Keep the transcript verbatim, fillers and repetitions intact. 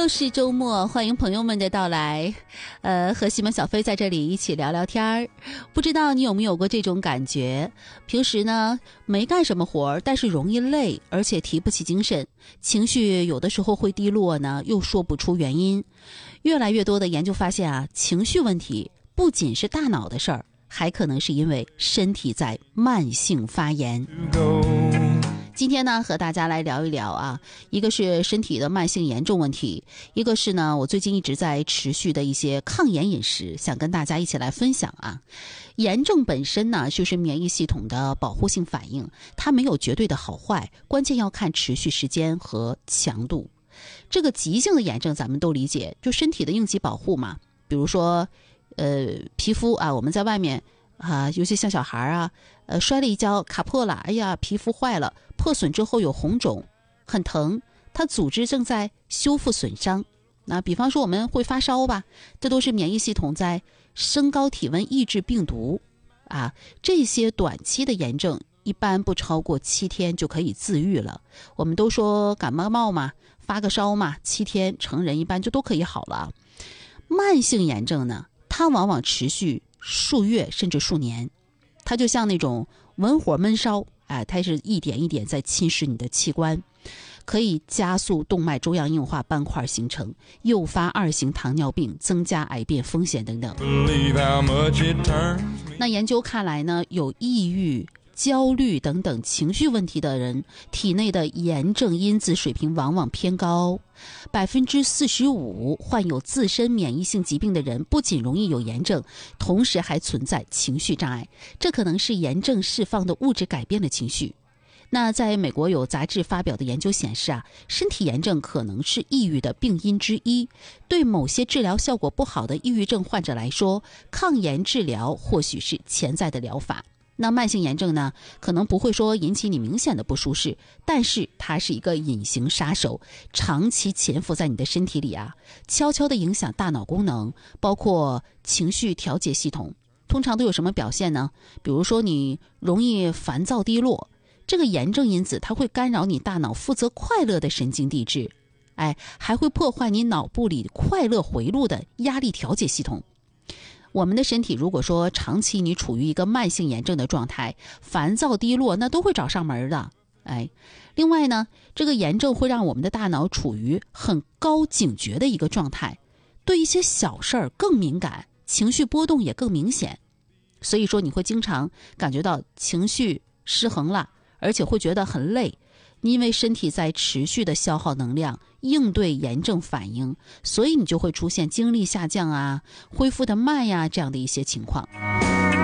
又是周末，欢迎朋友们的到来。呃，和西门小飞在这里一起聊聊天儿。不知道你有没有过这种感觉？平时呢没干什么活儿，但是容易累，而且提不起精神，情绪有的时候会低落呢，又说不出原因。越来越多的研究发现啊，情绪问题不仅是大脑的事儿，还可能是因为身体在慢性发炎。今天呢，和大家来聊一聊啊，一个是身体的慢性炎症问题，一个是呢，我最近一直在持续的一些抗炎饮食，想跟大家一起来分享啊。炎症本身呢，就是免疫系统的保护性反应，它没有绝对的好坏，关键要看持续时间和强度。这个急性的炎症咱们都理解，就身体的应急保护嘛，比如说呃皮肤啊，我们在外面啊，尤其像小孩啊，呃，摔了一跤卡破了，哎呀，皮肤坏了，破损之后有红肿，很疼，它组织正在修复损伤。那比方说我们会发烧吧，这都是免疫系统在升高体温抑制病毒啊。这些短期的炎症一般不超过七天就可以自愈了。我们都说感冒冒嘛，发个烧嘛，七天成人一般就都可以好了。慢性炎症呢，它往往持续数月甚至数年，它就像那种文火闷烧，哎，它是一点一点在侵蚀你的器官，可以加速动脉粥样硬化斑块形成，诱发二型糖尿病，增加癌变风险等等。那研究看来呢，有抑郁、焦虑等等情绪问题的人，体内的炎症因子水平往往偏高。百分之四十五患有自身免疫性疾病的人，不仅容易有炎症，同时还存在情绪障碍，这可能是炎症释放的物质改变了情绪。那在美国有杂志发表的研究显示啊，身体炎症可能是抑郁的病因之一。对某些治疗效果不好的抑郁症患者来说，抗炎治疗或许是潜在的疗法。那慢性炎症呢，可能不会说引起你明显的不舒适，但是它是一个隐形杀手，长期潜伏在你的身体里啊，悄悄地影响大脑功能，包括情绪调节系统。通常都有什么表现呢？比如说你容易烦躁低落，这个炎症因子它会干扰你大脑负责快乐的神经递质，哎，还会破坏你脑部里快乐回路的压力调节系统。我们的身体如果说长期你处于一个慢性炎症的状态，烦躁低落，那都会找上门的。哎，另外呢，这个炎症会让我们的大脑处于很高警觉的一个状态，对一些小事儿更敏感，情绪波动也更明显。所以说你会经常感觉到情绪失衡了，而且会觉得很累，因为身体在持续的消耗能量应对炎症反应，所以你就会出现精力下降啊，恢复的慢呀，这样的一些情况。